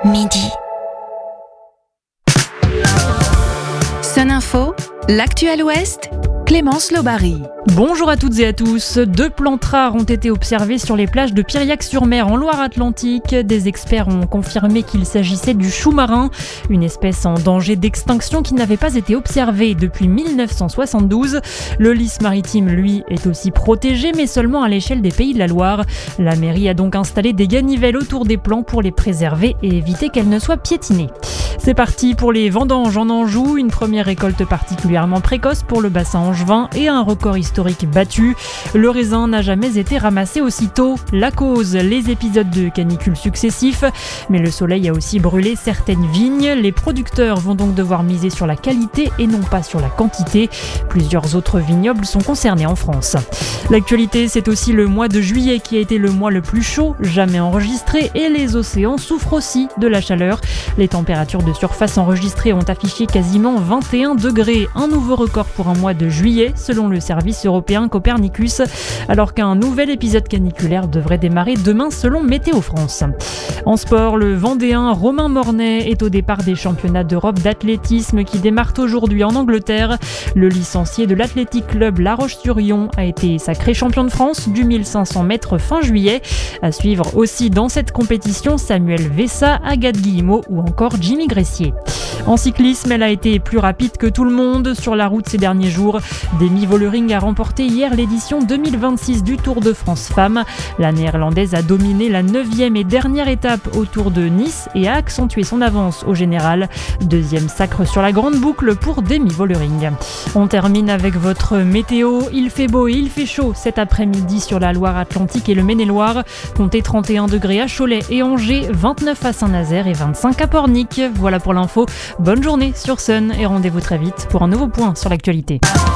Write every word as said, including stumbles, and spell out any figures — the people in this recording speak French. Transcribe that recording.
midi. Sun Info, l'actu à l'Ouest, Clémence Lobary. Bonjour à toutes et à tous. Deux plantes rares ont été observées sur les plages de Piriac-sur-Mer en Loire-Atlantique. Des experts ont confirmé qu'il s'agissait du chou marin, une espèce en danger d'extinction qui n'avait pas été observée depuis mille neuf cent soixante-douze. Le lys maritime, lui, est aussi protégé, mais seulement à l'échelle des Pays de la Loire. La mairie a donc installé des ganivelles autour des plants pour les préserver et éviter qu'elles ne soient piétinées. C'est parti pour les vendanges en Anjou, une première récolte particulièrement précoce pour le bassin angevin et un record historique battu. Le raisin n'a jamais été ramassé aussitôt. La cause, les épisodes de canicule successifs. Mais le soleil a aussi brûlé certaines vignes. Les producteurs vont donc devoir miser sur la qualité et non pas sur la quantité. Plusieurs autres vignobles sont concernés en France. L'actualité, c'est aussi le mois de juillet qui a été le mois le plus chaud jamais enregistré et les océans souffrent aussi de la chaleur. Les températures de surface enregistrées ont affiché quasiment vingt et un degrés, un nouveau record pour un mois de juillet selon le service européen Copernicus, alors qu'un nouvel épisode caniculaire devrait démarrer demain selon Météo France. En sport, le Vendéen Romain Mornay est au départ des championnats d'Europe d'athlétisme qui démarrent aujourd'hui en Angleterre. Le licencié de l'Athletic Club La Roche-sur-Yon a été sacré champion de France du mille cinq cents mètres fin juillet. À suivre aussi dans cette compétition Samuel Vessa, Agathe Guillemot ou encore Jimmy Gressier. En cyclisme, elle a été plus rapide que tout le monde sur la route ces derniers jours. Demi Vollering a remporté hier l'édition deux mille vingt-six du Tour de France Femmes. La néerlandaise a dominé la neuvième et dernière étape au Tour de Nice et a accentué son avance au général. Deuxième sacre sur la grande boucle pour Demi Vollering. On termine avec votre météo. Il fait beau et il fait chaud cet après-midi sur la Loire-Atlantique et le Maine-et-Loire. Comptez trente et un degrés à Cholet et Angers, vingt-neuf à Saint-Nazaire et vingt-cinq à Pornic. Voilà pour l'info. Bonne journée sur Sun et rendez-vous très vite pour un nouveau point sur l'actualité.